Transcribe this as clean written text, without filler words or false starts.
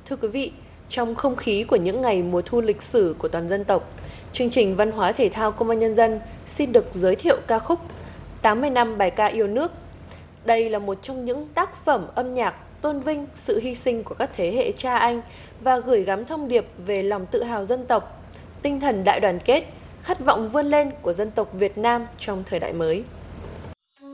Thưa quý vị, trong không khí của những ngày mùa thu lịch sử của toàn dân tộc, chương trình Văn hóa Thể thao Công an Nhân dân xin được giới thiệu ca khúc 80 năm bài ca yêu nước. Đây là một trong những tác phẩm âm nhạc tôn vinh sự hy sinh của các thế hệ cha anh và gửi gắm thông điệp về lòng tự hào dân tộc, tinh thần đại đoàn kết, khát vọng vươn lên của dân tộc Việt Nam trong thời đại mới.